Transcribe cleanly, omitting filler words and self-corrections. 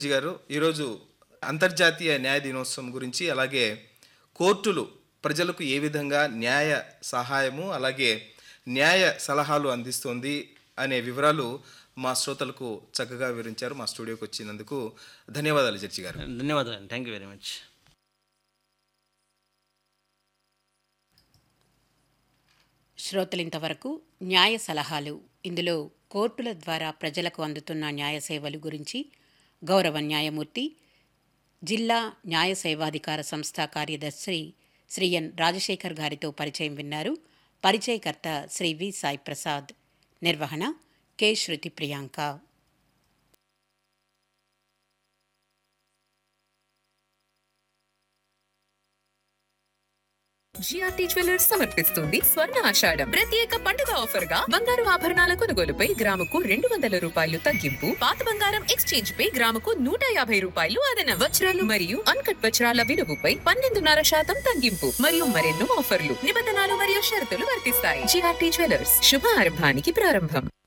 గారు ఈరోజు అంతర్జాతీయ న్యాయ దినోత్సవం గురించి, అలాగే కోర్టులు ప్రజలకు ఏ విధంగా న్యాయ సహాయము, అలాగే న్యాయ సలహాలు అందిస్తుంది అనే వివరాలు మా శ్రోతలకు చక్కగా వివరించారు. మా స్టూడియోకి వచ్చినందుకు ధన్యవాదాలు జడ్జి గారు. ధన్యవాదాలు. Thank you very much. శ్రోతలింతవరకు న్యాయ సలహాలు, ఇందులో కోర్టుల ద్వారా ప్రజలకు అందుతున్న న్యాయ సేవలు గురించి గౌరవ న్యాయమూర్తి, జిల్లా న్యాయ సేవాధికార సంస్థ కార్యదర్శి శ్రీ ఎన్ రాజశేఖర్ గారితో పరిచయం విన్నారు. పరిచయకర్త శ్రీ వి సాయి ప్రసాద్. నిర్వహణ కె శృతి ప్రియాంక. జిఆర్టీ జ్యువెలర్స్ సమర్పిస్తుంది స్వర్ణ ఆషాఢం ప్రత్యేక పండుగ ఆఫర్ గా బంగారు ఆభరణాల కొనుగోలుపై గ్రాముకు 200 రూపాయలు తగ్గింపు, పాత బంగారం ఎక్స్చేంజ్ పై గ్రాముకు 150 రూపాయలు అదనం, వజ్రాలు మరియు అన్కట్ వజ్రాల విలువపై 12.5% తగ్గింపు మరియు మరెన్నో ఆఫర్లు. నిబంధనలు మరియు షరతులు వర్తిస్తాయి. జిఆర్టీ జ్యువెలర్స్, శుభ ఆరంభానికి ప్రారంభం.